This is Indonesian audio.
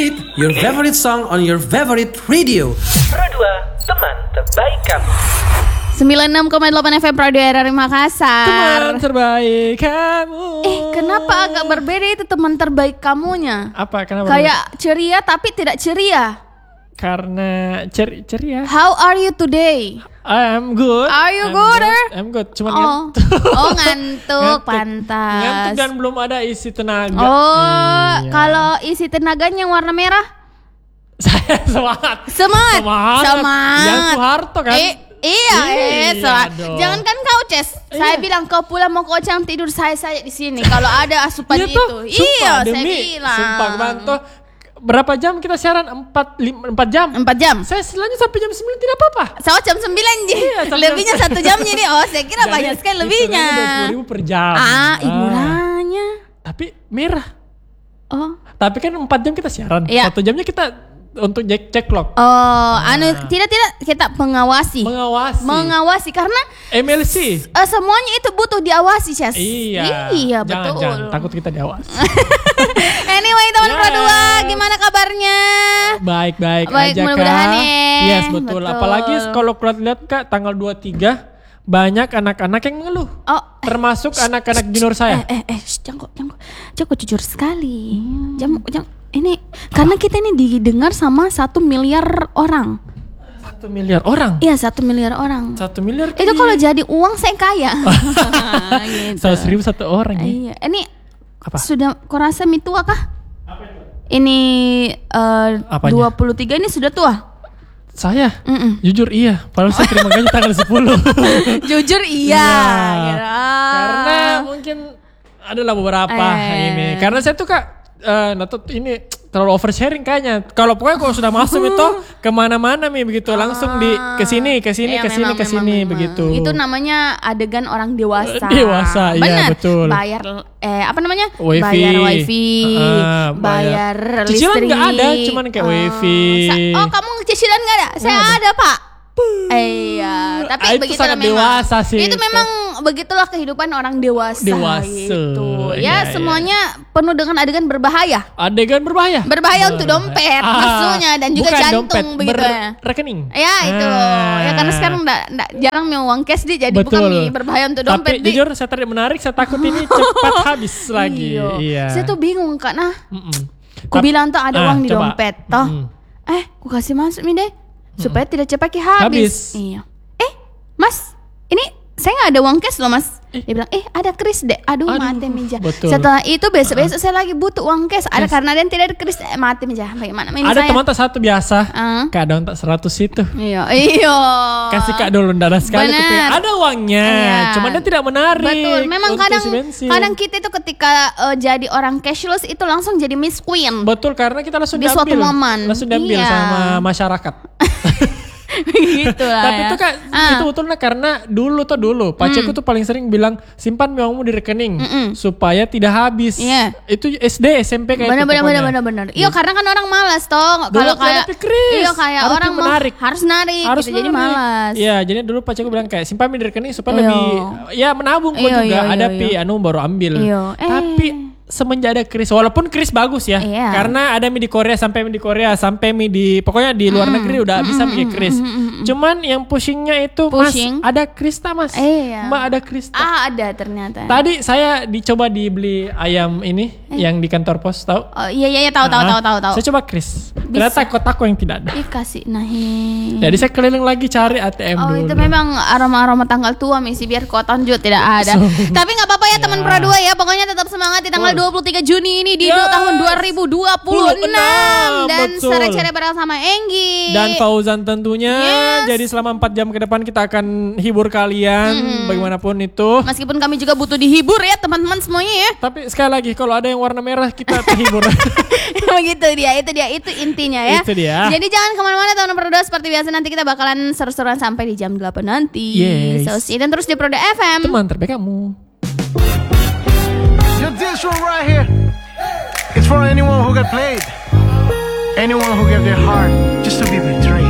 Hit, your favorite song on your favorite radio. Pro 2, teman terbaik kamu. 96,8 FM Radio RRI Makassar. Teman terbaik kamu. Kenapa agak berbeda itu teman terbaik kamunya? Apa? Kenapa? Kayak ceria tapi tidak ceria. Karena ceria. How are you today? I'm good. Are you good? I'm good. Cuman ngantuk. Ngantuk. Pantas. Ngantuk dan belum ada isi tenaga. Iya. Kalau isi tenaganya warna merah? Saya semangat. Semangat. Yang Soeharto kan? Iya, dong. Jangankan kau Ces, saya bilang kau pulang mau kau jam tidur saya di sini. Kalau ada asupan itu, sumpah, saya bilang. Sumpah bantu. Berapa jam kita siaran? 4 jam. 4 jam. Saya selanjutnya sampai jam 9 tidak apa-apa. Saya jam 9 ji. Lebihnya 1 jam jadi. Saya kira jadi, banyak sekali lebihnya. 20.000 per jam. Murahnya. Tapi merah. Oh. Tapi kan 4 jam kita siaran. Iya. 1 jamnya kita untuk cek log. Tidak kita mengawasi karena MLC. Semuanya itu butuh diawasi, Ces. Iya, betul. Jangan takut kita diawasi. Anyway, teman Pro 2, gimana kabarnya? Baik aja, mudah-mudahan Kak. ya. Yes, betul. Apalagi kalau lihat Kak, tanggal 23 banyak anak-anak yang mengeluh. Termasuk anak-anak junior saya. Jangan jujur sekali. Jangan ini karena kita ini didengar sama 1 miliar orang. 1 miliar orang? Iya, 1 miliar orang. 1 miliar itu kalau jadi uang saya kaya. Gitu. 100.000 satu orang ya. Iya. Ini apa? Sudah kau rasa tua kah? Apa itu? Ini 23 ini sudah tua. Saya? Jujur iya. Padahal saya terima gaji tanggal 10. Jujur iya. Karena mungkin adalah beberapa ini. Karena saya tuh Kak ini terlalu oversharing kayaknya. Kalau sudah masuk itu kemana-mana begitu langsung di kesini begitu. Itu namanya adegan orang dewasa. Dewasa, iya betul. Bayar wifi. Bayar wifi, bayar listrik. Cicilan nggak ada, cuman kayak wifi. Kamu cicilan nggak ada? Saya ada Pak. Iya, tapi itu begitulah sangat dewasa sih. Itu memang begitulah kehidupan orang dewasa. Gitu. Ya, semuanya penuh dengan adegan berbahaya. Berbahaya untuk dompet, maksudnya dan juga jantung dompet, begitu ya. Rekening. Ya, itu loh. Ya karena sekarang jarang mau uang cash jadi bukan berbahaya untuk dompet. Tapi jujur saya tadi menarik, saya takut ini cepat habis lagi. Iya. Saya tuh bingung Kak. Ku bilang tuh ada uang di dompet toh. Ku kasih masuk deh. Supaya tidak cepat habis. Iya. Mas, ini saya nggak ada uang cash loh Mas. Dia bilang, ada kris deh. Aduh mati meja. Betul. Setelah itu besok saya lagi butuh uang cash. Ada karena dia tidak ada kris, mati meja. Bagaimana ini ada saya? teman tak satu biasa. Kak ada tak 100 itu. Iya. Kasih Kak dulu ndak sekali. Ada uangnya. Cuma dia tidak menarik. Betul. Memang kadang kita itu ketika jadi orang cashless itu langsung jadi Miss Queen. Betul, karena kita langsung di suatu momen. Langsung diambil sama masyarakat. Gitu lah. Tapi itu Kak, itu betulnya karena dulu pacarku tuh paling sering bilang simpan uangmu di rekening supaya tidak habis. Itu SD SMP kayak benar. Iya, karena kan orang malas toh. Kalau kayak orang harus narik gitu, jadi malas. Iya, jadi dulu pacarku bilang kayak simpan di rekening supaya lebih menabung kok juga. Ada baru ambil. Tapi semenjak ada kris, walaupun kris bagus ya, karena ada di Korea sampai di pokoknya di luar negeri udah bisa bikin kris. Cuman yang pushingnya itu Mas, ada kris tak Mas? Mbak ada kris tak? Ada ternyata. Tadi saya dicoba dibeli ayam ini yang di kantor pos, tahu? Iya tahu. Saya coba kris. Ternyata kotakku yang tidak ada. Kasih nahi. Jadi saya keliling lagi cari ATM dulu. Itu memang aroma tanggal tua misi biar kau tunjuk tidak ada. Tapi nggak apa-apa ya teman Pro 2 ya. Pokoknya tetap semangat di tanggal 23 Juni ini di tahun 2026 dan sore-sore bareng sama Enggi dan Fauzan tentunya. Jadi selama 4 jam ke depan kita akan hibur kalian bagaimanapun itu. Meskipun kami juga butuh dihibur ya teman-teman semuanya ya. Tapi sekali lagi kalau ada yang warna merah kita terhibur. Begitu itu intinya ya. Itu dia. Jadi jangan kemana-mana teman Pro 2, seperti biasa nanti kita bakalan seru-seruan sampai di jam 8 nanti. So stay dan terus di Pro 2 FM. Teman terbaik kamu. Yo, this one right here, it's for anyone who got played, anyone who gave their heart just to be betrayed.